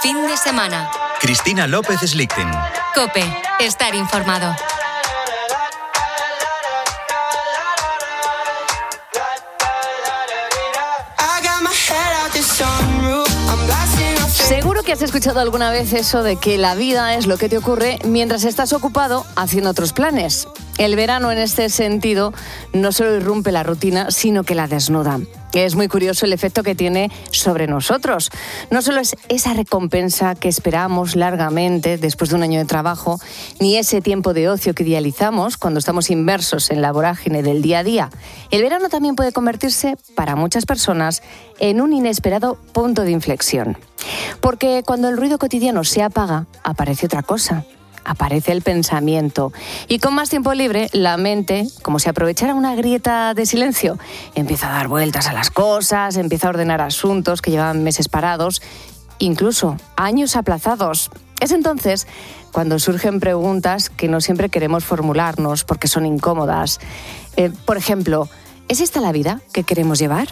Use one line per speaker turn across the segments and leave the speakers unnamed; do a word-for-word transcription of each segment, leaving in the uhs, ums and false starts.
Fin de semana.
Cristina López Slichting.
COPE. Estar informado.
Seguro que has escuchado alguna vez eso de que la vida es lo que te ocurre mientras estás ocupado haciendo otros planes. El verano, en este sentido, no solo irrumpe la rutina, sino que la desnuda. Es muy curioso el efecto que tiene sobre nosotros. No solo es esa recompensa que esperamos largamente después de un año de trabajo, ni ese tiempo de ocio que idealizamos cuando estamos inmersos en la vorágine del día a día. El verano también puede convertirse, para muchas personas, en un inesperado punto de inflexión. Porque cuando el ruido cotidiano se apaga, aparece otra cosa. Aparece el pensamiento. Y con más tiempo libre, la mente, como si aprovechara una grieta de silencio, empieza a dar vueltas a las cosas, empieza a ordenar asuntos que llevaban meses parados, incluso años aplazados. Es entonces cuando surgen preguntas que no siempre queremos formularnos porque son incómodas. Eh, por ejemplo, ¿es esta la vida que queremos llevar?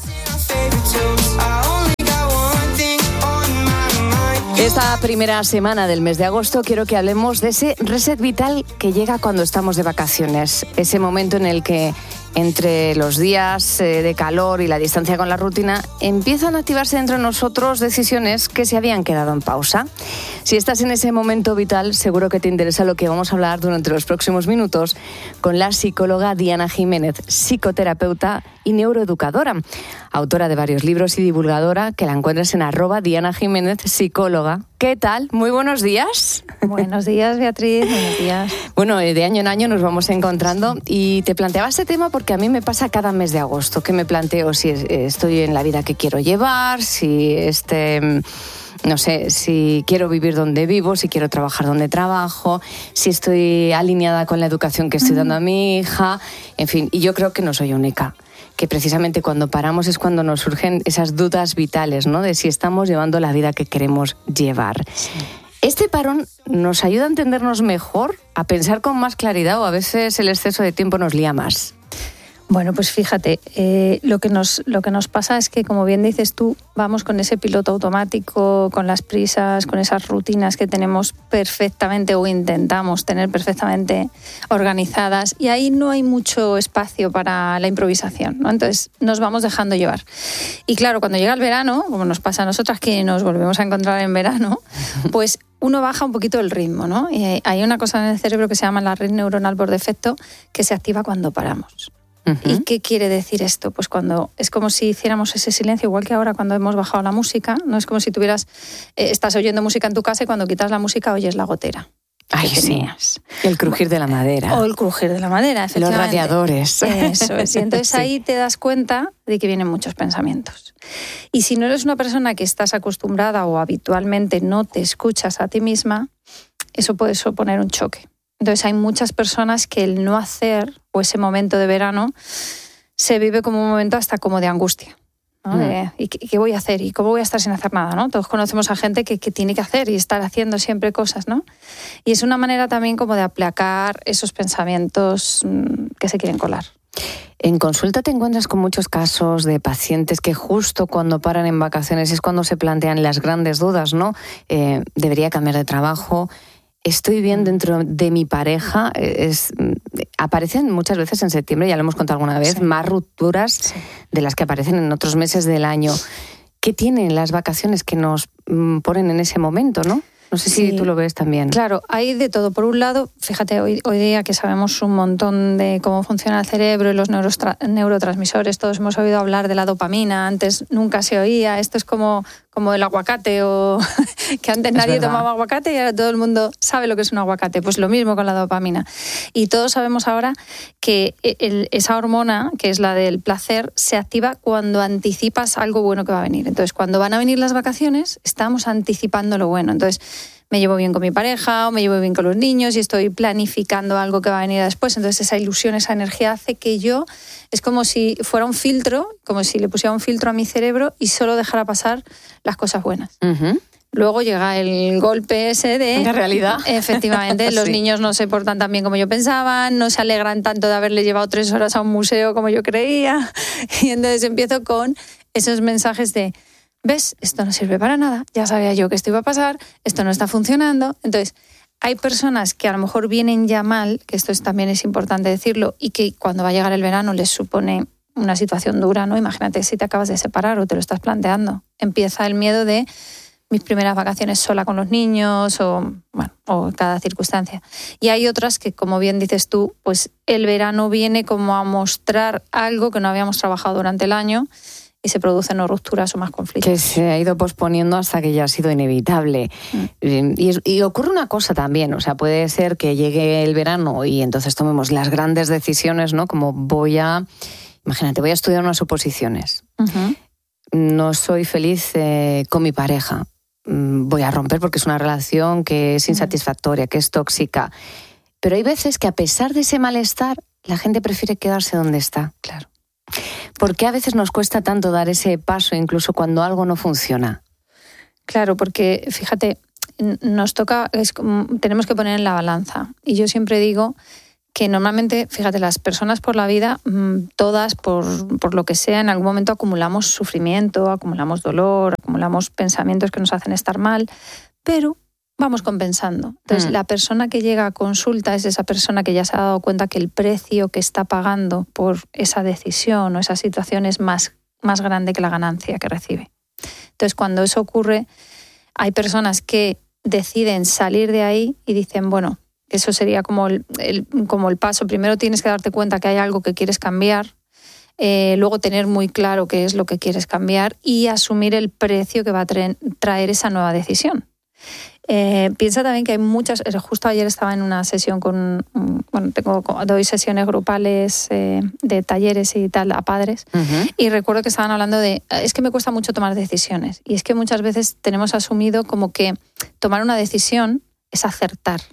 Esta primera semana del mes de agosto quiero que hablemos de ese reset vital que llega cuando estamos de vacaciones. Ese momento en el que entre los días de calor y la distancia con la rutina empiezan a activarse dentro de nosotros decisiones que se habían quedado en pausa. Si estás en ese momento vital, seguro que te interesa lo que vamos a hablar durante los próximos minutos con la psicóloga Diana Jiménez, psicoterapeuta y neuroeducadora, autora de varios libros y divulgadora, que la encuentras en arroba Diana Jiménez, psicóloga. ¿Qué tal? Muy buenos días.
Buenos días, Beatriz. Buenos días.
Bueno, de año en año nos vamos encontrando y te planteaba este tema porque a mí me pasa cada mes de agosto, que me planteo si estoy en la vida que quiero llevar, si este... no sé, si quiero vivir donde vivo, si quiero trabajar donde trabajo, si estoy alineada con la educación que estoy dando a mi hija, en fin, y yo creo que no soy única, que precisamente cuando paramos es cuando nos surgen esas dudas vitales, ¿no? De si estamos llevando la vida que queremos llevar. Sí. Este parón nos ayuda a entendernos mejor, a pensar con más claridad, o a veces el exceso de tiempo nos lía más.
Bueno, pues fíjate, eh, lo que nos, lo que nos pasa es que, como bien dices tú, vamos con ese piloto automático, con las prisas, con esas rutinas que tenemos perfectamente o intentamos tener perfectamente organizadas, y ahí no hay mucho espacio para la improvisación, ¿no? Entonces nos vamos dejando llevar. Y claro, cuando llega el verano, como nos pasa a nosotras que nos volvemos a encontrar en verano, pues uno baja un poquito el ritmo, ¿no? Y hay una cosa en el cerebro que se llama la red neuronal por defecto, que se activa cuando paramos. Uh-huh. ¿Y qué quiere decir esto? Pues cuando es como si hiciéramos ese silencio, igual que ahora cuando hemos bajado la música, no es como si tuvieras, eh, estás oyendo música en tu casa y cuando quitas la música oyes la gotera.
Ay, sí. El crujir de la madera.
O el crujir de la madera, efectivamente.
Los radiadores.
Eso es. Y entonces sí. Ahí te das cuenta de que vienen muchos pensamientos. Y si no eres una persona que estás acostumbrada o habitualmente no te escuchas a ti misma, eso puede suponer un choque. Entonces hay muchas personas que el no hacer, o ese momento de verano, se vive como un momento hasta como de angustia, ¿no? Mm. De, ¿y, qué, ¿Qué voy a hacer? ¿Y cómo voy a estar sin hacer nada? ¿No? Todos conocemos a gente que, que tiene que hacer y estar haciendo siempre cosas, ¿no? Y es una manera también como de aplacar esos pensamientos mmm, que se quieren colar.
En consulta te encuentras con muchos casos de pacientes que justo cuando paran en vacaciones es cuando se plantean las grandes dudas, ¿no? Eh, ¿Debería cambiar de trabajo? Estoy bien dentro de mi pareja. Es, aparecen muchas veces en septiembre, ya lo hemos contado alguna vez, sí. más rupturas sí. de las que aparecen en otros meses del año. ¿Qué tienen las vacaciones que nos ponen en ese momento, no? No sé si sí. tú lo ves también.
Claro, hay de todo. Por un lado, fíjate, hoy, hoy día que sabemos un montón de cómo funciona el cerebro y los neurostra- neurotransmisores, todos hemos oído hablar de la dopamina, antes nunca se oía, esto es como, como el aguacate, o que antes es nadie verdad. tomaba aguacate y ahora todo el mundo sabe lo que es un aguacate. Pues lo mismo con la dopamina. Y todos sabemos ahora que el, esa hormona, que es la del placer, se activa cuando anticipas algo bueno que va a venir. Entonces, cuando van a venir las vacaciones, estamos anticipando lo bueno. Entonces, me llevo bien con mi pareja o me llevo bien con los niños y estoy planificando algo que va a venir después. Entonces esa ilusión, esa energía hace que yo, es como si fuera un filtro, como si le pusiera un filtro a mi cerebro y solo dejara pasar las cosas buenas. Uh-huh. Luego llega el golpe ese de...
La realidad.
Efectivamente, los sí. niños no se portan tan bien como yo pensaba, no se alegran tanto de haberle llevado tres horas a un museo como yo creía. Y entonces empiezo con esos mensajes de... ¿ves? Esto no sirve para nada, ya sabía yo que esto iba a pasar, esto no está funcionando. Entonces, hay personas que a lo mejor vienen ya mal, que esto es, también es importante decirlo, y que cuando va a llegar el verano les supone una situación dura, ¿no? Imagínate si te acabas de separar o te lo estás planteando. Empieza el miedo de mis primeras vacaciones sola con los niños o, bueno, o cada circunstancia. Y hay otras que, como bien dices tú, pues el verano viene como a mostrar algo que no habíamos trabajado durante el año y se producen o rupturas o más conflictos.
Que se ha ido posponiendo hasta que ya ha sido inevitable. Mm. Y, y ocurre una cosa también, o sea, puede ser que llegue el verano y entonces tomemos las grandes decisiones, ¿no? Como voy a, imagínate, voy a estudiar unas oposiciones. Uh-huh. No soy feliz eh, con mi pareja. Voy a romper porque es una relación que es insatisfactoria, que es tóxica. Pero hay veces que a pesar de ese malestar, la gente prefiere quedarse donde está.
Claro.
¿Por qué a veces nos cuesta tanto dar ese paso incluso cuando algo no funciona?
Claro, porque fíjate, nos toca, es, tenemos que poner en la balanza. Y yo siempre digo que normalmente, fíjate, las personas por la vida, todas, por, por lo que sea, en algún momento acumulamos sufrimiento, acumulamos dolor, acumulamos pensamientos que nos hacen estar mal, pero vamos compensando. Entonces, mm. la persona que llega a consulta es esa persona que ya se ha dado cuenta que el precio que está pagando por esa decisión o esa situación es más, más grande que la ganancia que recibe. Entonces, cuando eso ocurre, hay personas que deciden salir de ahí y dicen, bueno, eso sería como el, el, como el paso. Primero tienes que darte cuenta que hay algo que quieres cambiar, eh, luego tener muy claro qué es lo que quieres cambiar y asumir el precio que va a traer, traer esa nueva decisión. Eh, piensa también que hay muchas, justo ayer estaba en una sesión con, bueno, tengo, doy sesiones grupales eh, de talleres y tal a padres, uh-huh. y recuerdo que estaban hablando de, es que me cuesta mucho tomar decisiones, y es que muchas veces tenemos asumido como que tomar una decisión es acertar,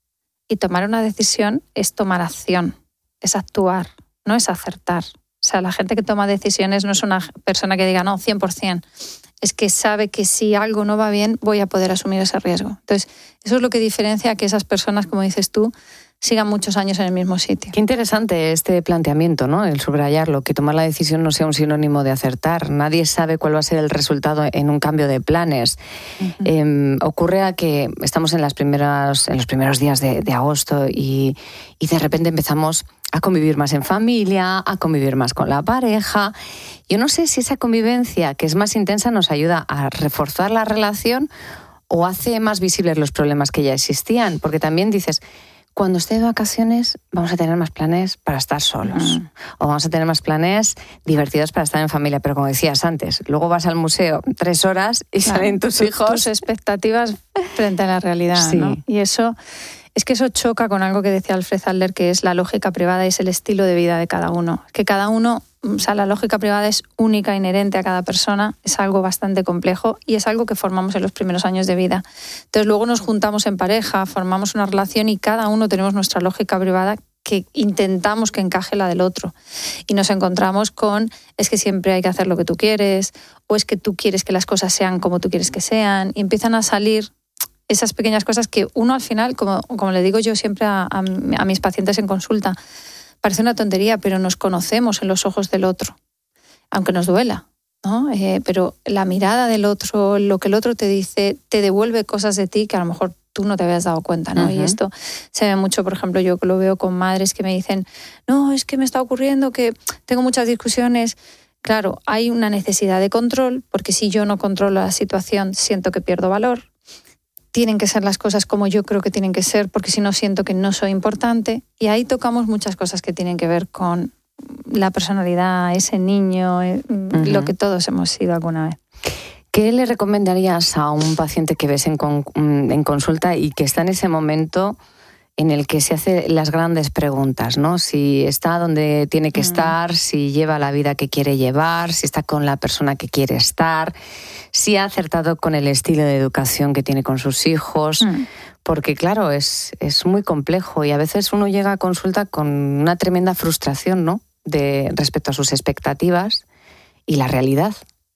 y tomar una decisión es tomar acción, es actuar, no es acertar. O sea, la gente que toma decisiones no es una persona que diga, no, cien por ciento. Es que sabe que si algo no va bien, voy a poder asumir ese riesgo. Entonces, eso es lo que diferencia que esas personas, como dices tú, sigan muchos años en el mismo sitio.
Qué interesante este planteamiento, ¿no? El subrayarlo, que tomar la decisión no sea un sinónimo de acertar. Nadie sabe cuál va a ser el resultado en un cambio de planes. Uh-huh. Eh, ocurre a que estamos en las primeras, en los primeros días de, de agosto y, y de repente empezamos a convivir más en familia, a convivir más con la pareja. Yo no sé si esa convivencia, que es más intensa, nos ayuda a reforzar la relación o hace más visibles los problemas que ya existían. Porque también dices, cuando esté de vacaciones vamos a tener más planes para estar solos. Mm. O vamos a tener más planes divertidos para estar en familia. Pero como decías antes, luego vas al museo tres horas y claro, salen tus hijos.
Tus expectativas frente a la realidad, sí. ¿no? Y eso... Es que eso choca con algo que decía Alfred Adler, que es la lógica privada y es el estilo de vida de cada uno. Que cada uno, o sea, la lógica privada es única, inherente a cada persona, es algo bastante complejo y es algo que formamos en los primeros años de vida. Entonces luego nos juntamos en pareja, formamos una relación y cada uno tenemos nuestra lógica privada que intentamos que encaje la del otro. Y nos encontramos con, es que siempre hay que hacer lo que tú quieres, o es que tú quieres que las cosas sean como tú quieres que sean, y empiezan a salir esas pequeñas cosas que uno al final, como, como le digo yo siempre a, a, a mis pacientes en consulta, parece una tontería, pero nos conocemos en los ojos del otro, aunque nos duela, ¿no? Eh, pero la mirada del otro, lo que el otro te dice, te devuelve cosas de ti que a lo mejor tú no te habías dado cuenta, ¿no? Uh-huh. Y esto se ve mucho, por ejemplo, yo lo veo con madres que me dicen, no, es que me está ocurriendo que tengo muchas discusiones. Claro, hay una necesidad de control, porque si yo no controlo la situación, siento que pierdo valor. Tienen que ser las cosas como yo creo que tienen que ser, porque si no siento que no soy importante. Y ahí tocamos muchas cosas que tienen que ver con la personalidad, ese niño, uh-huh. lo que todos hemos sido alguna vez.
¿Qué le recomendarías a un paciente que ves en, con, en consulta y que está en ese momento en el que se hace las grandes preguntas, ¿no? Si está donde tiene que uh-huh. estar, si lleva la vida que quiere llevar, si está con la persona que quiere estar, si ha acertado con el estilo de educación que tiene con sus hijos, mm. porque claro, es, es muy complejo y a veces uno llega a consulta con una tremenda frustración, ¿no? De, respecto a sus expectativas y la realidad.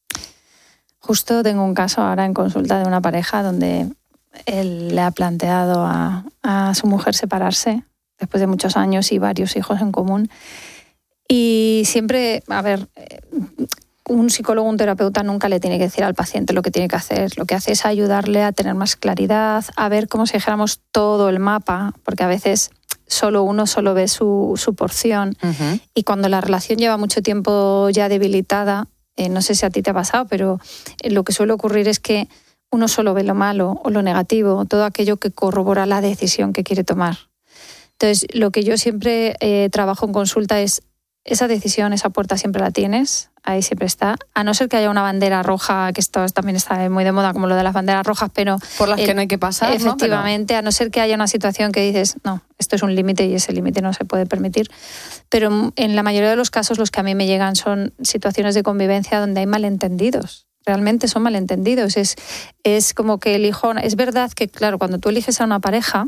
Justo tengo un caso ahora en consulta de una pareja donde él le ha planteado a, a su mujer separarse después de muchos años y varios hijos en común. Y siempre, a ver... un psicólogo, un terapeuta nunca le tiene que decir al paciente lo que tiene que hacer. Lo que hace es ayudarle a tener más claridad, a ver como si dijéramos todo el mapa, porque a veces solo uno solo ve su, su porción. Uh-huh. Y cuando la relación lleva mucho tiempo ya debilitada, eh, no sé si a ti te ha pasado, pero lo que suele ocurrir es que uno solo ve lo malo o lo negativo, todo aquello que corrobora la decisión que quiere tomar. Entonces, lo que yo siempre eh, trabajo en consulta es esa decisión, esa puerta siempre la tienes, ahí siempre está, a no ser que haya una bandera roja, que esto también está muy de moda, como lo de las banderas rojas, pero...
Por las
eh,
que no hay que pasar,
efectivamente, ¿no? Pero... a no ser que haya una situación que dices, no, esto es un límite y ese límite no se puede permitir. Pero en la mayoría de los casos los que a mí me llegan son situaciones de convivencia donde hay malentendidos. Realmente son malentendidos. Es, es como que elijo... Es verdad que, claro, cuando tú eliges a una pareja...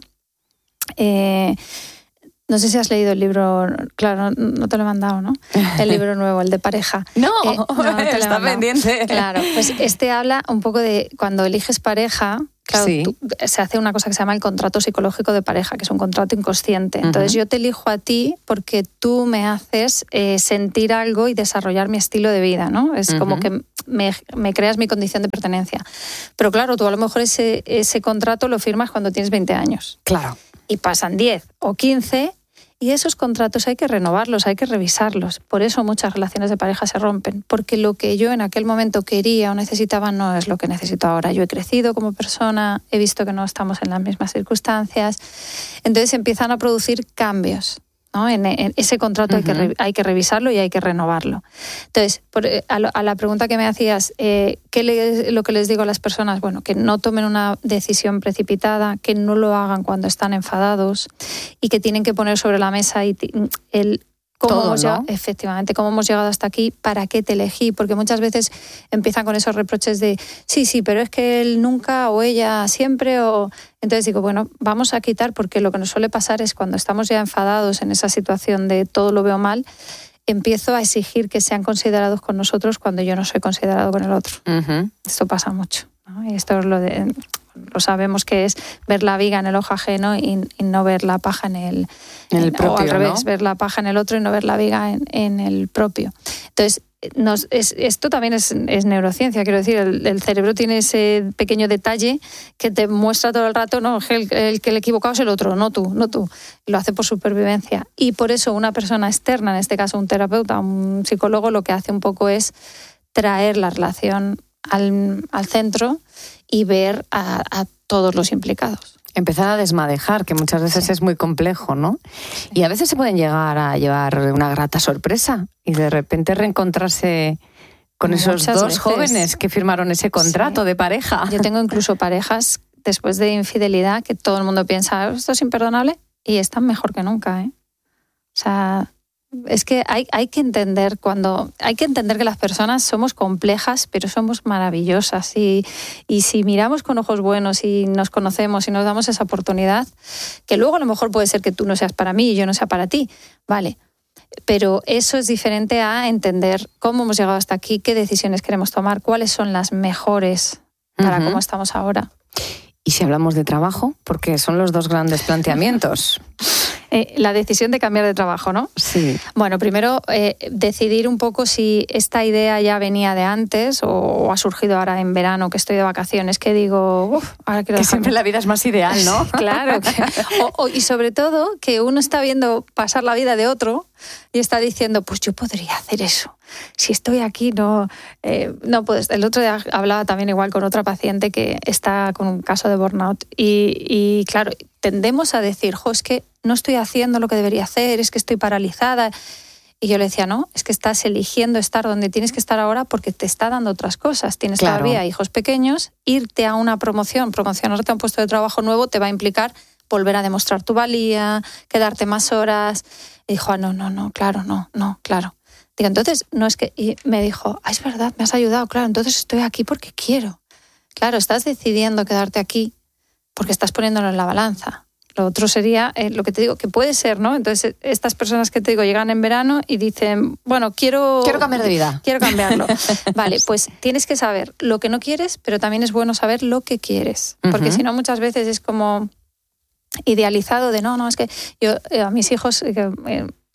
Eh, No sé si has leído el libro, claro, no, no te lo he mandado, ¿no? El libro nuevo, el de pareja.
No,
eh, no te
está pendiente.
Claro, pues este habla un poco de cuando eliges pareja, claro,
sí.
tú, se hace una cosa que se llama el contrato psicológico de pareja, que es un contrato inconsciente. Entonces uh-huh. yo te elijo a ti porque tú me haces eh, sentir algo y desarrollar mi estilo de vida, ¿no? Es uh-huh. como que me, me creas mi condición de pertenencia. Pero claro, tú a lo mejor ese, ese contrato lo firmas cuando tienes veinte años.
Claro.
Y pasan diez o quince... Y esos contratos hay que renovarlos, hay que revisarlos. Por eso muchas relaciones de pareja se rompen, porque lo que yo en aquel momento quería o necesitaba no es lo que necesito ahora. Yo he crecido como persona, he visto que no estamos en las mismas circunstancias. Entonces empiezan a producir cambios, ¿no? En, en ese contrato uh-huh. hay, que re, hay que revisarlo y hay que renovarlo. Entonces, por, a, lo, a la pregunta que me hacías, eh, ¿qué le, lo que les digo a las personas? Bueno, que no tomen una decisión precipitada, que no lo hagan cuando están enfadados y que tienen que poner sobre la mesa y el cómo
Todo,
hemos
¿no?
llegado, efectivamente, cómo hemos llegado hasta aquí, para qué te elegí, porque muchas veces empiezan con esos reproches de sí, sí, pero es que él nunca o ella siempre o... Entonces digo, bueno, vamos a quitar, porque lo que nos suele pasar es cuando estamos ya enfadados en esa situación de todo lo veo mal, empiezo a exigir que sean considerados con nosotros cuando yo no soy considerado con el otro. Uh-huh. Esto pasa mucho, ¿no? Y esto es lo de... Lo sabemos que es ver la viga en el ojo ajeno y, y no ver la paja en el,
en el propio,
o al revés,
¿no?
Ver la paja en el otro y no ver la viga en, en el propio. Entonces, nos, es, esto también es, es neurociencia, quiero decir, el, el cerebro tiene ese pequeño detalle que te muestra todo el rato, no, el, el que el equivocado es el otro, no tú, no tú. Lo hace por supervivencia. Y por eso una persona externa, en este caso un terapeuta, un psicólogo, lo que hace un poco es traer la relación al, al centro y ver a, a todos los implicados.
Empezar a desmadejar, que muchas veces sí. es muy complejo, ¿no? Sí. Y a veces se pueden llegar a llevar una grata sorpresa y de repente reencontrarse con muchas esos dos veces. Jóvenes que firmaron ese contrato sí. de pareja.
Yo tengo incluso parejas después de infidelidad que todo el mundo piensa, esto es imperdonable, y están mejor que nunca, ¿eh? O sea... Es que hay, hay que entender cuando hay que entender que las personas somos complejas, pero somos maravillosas. Y, y si miramos con ojos buenos y nos conocemos y nos damos esa oportunidad, que luego a lo mejor puede ser que tú no seas para mí y yo no sea para ti, vale. Pero eso es diferente a entender cómo hemos llegado hasta aquí, qué decisiones queremos tomar, cuáles son las mejores para uh-huh. cómo estamos ahora.
Y si hablamos de trabajo, porque son los dos grandes planteamientos.
Eh, la decisión de cambiar de trabajo, ¿no?
Sí.
Bueno, primero eh, decidir un poco si esta idea ya venía de antes o, o ha surgido ahora en verano, que estoy de vacaciones, que digo, uff, ahora quiero
que
dejarme.
Siempre la vida es más ideal, ¿no?
Claro. Que, o, o, y sobre todo que uno está viendo pasar la vida de otro y está diciendo, pues yo podría hacer eso. Si estoy aquí, no, eh, no puedes. El otro día hablaba también igual con otra paciente que está con un caso de burnout y, y claro, tendemos a decir, jo, es que no estoy haciendo lo que debería hacer, es que estoy paralizada. Y yo le decía, no, es que estás eligiendo estar donde tienes que estar ahora porque te está dando otras cosas. Tienes claro. todavía hijos pequeños, irte a una promoción, promocionarte a un puesto de trabajo nuevo te va a implicar volver a demostrar tu valía, quedarte más horas. Y dijo, ah, no, no, no, claro, no, no, claro. Digo, entonces, no es que... Y me dijo, ah, es verdad, me has ayudado, claro, entonces estoy aquí porque quiero. Claro, estás decidiendo quedarte aquí porque estás poniéndolo en la balanza. Lo otro sería, eh, lo que te digo, que puede ser, ¿no? Entonces, estas personas que te digo llegan en verano y dicen, bueno, quiero...
Quiero cambiar de vida.
Quiero cambiarlo. Vale, pues tienes que saber lo que no quieres, pero también es bueno saber lo que quieres. Porque uh-huh. si no, muchas veces es como idealizado de, no, no, es que yo eh, a mis hijos... Eh, eh,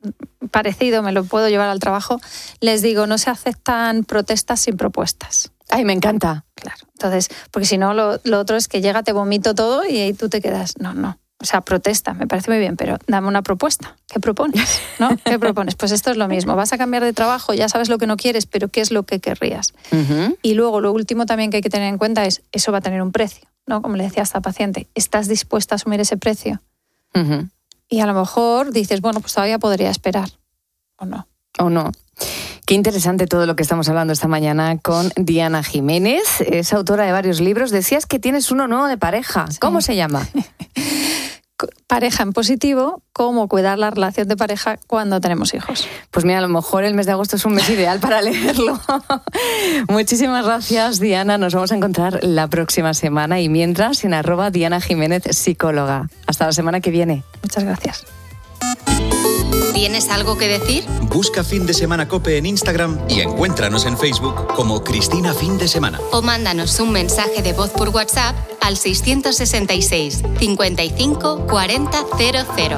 parecido, me lo puedo llevar al trabajo, les digo, no se aceptan protestas sin propuestas.
Ay, me encanta.
Claro, entonces, porque si no, lo, lo otro es que llega, te vomito todo y ahí tú te quedas, no, no. O sea, protesta, me parece muy bien, pero dame una propuesta. ¿Qué propones? ¿No? ¿Qué propones? Pues esto es lo mismo. Vas a cambiar de trabajo, ya sabes lo que no quieres, pero ¿qué es lo que querrías? Uh-huh. Y luego, lo último también que hay que tener en cuenta es, eso va a tener un precio, ¿no? Como le decía a esta paciente, ¿estás dispuesta a asumir ese precio? Uh-huh. Y a lo mejor dices, bueno, pues todavía podría esperar, ¿o no?
¿O no? Qué interesante todo lo que estamos hablando esta mañana con Diana Jiménez. Es autora de varios libros. Decías que tienes uno nuevo de pareja. Sí. ¿Cómo se llama?
Pareja en positivo, cómo cuidar la relación de pareja cuando tenemos hijos.
Pues mira, a lo mejor el mes de agosto es un mes ideal para leerlo. Muchísimas gracias, Diana. Nos vamos a encontrar la próxima semana y mientras en arroba Diana Jiménez Psicóloga. Hasta la semana que viene.
Muchas gracias.
¿Tienes algo que decir?
Busca Fin de Semana COPE en Instagram y encuéntranos en Facebook como Cristina Fin de Semana.
O mándanos un mensaje de voz por WhatsApp al seiscientos sesenta y seis, cincuenta y cinco, cuarenta, cero cero.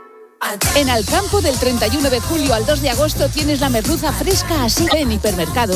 En Alcampo, del treinta y uno de julio al dos de agosto, tienes la merluza fresca así en hipermercado.